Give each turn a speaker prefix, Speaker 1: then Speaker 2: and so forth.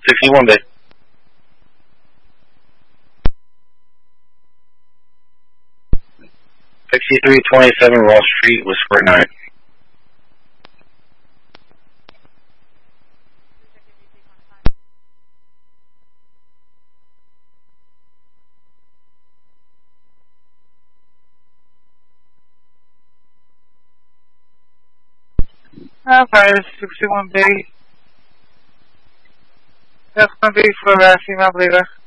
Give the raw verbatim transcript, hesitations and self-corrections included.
Speaker 1: sixty-one Bay. sixty-three twenty-seven Wall Street, Whisper nine.
Speaker 2: Uh, fire sixty-one Bay. That's gonna be for uh, female bleeder.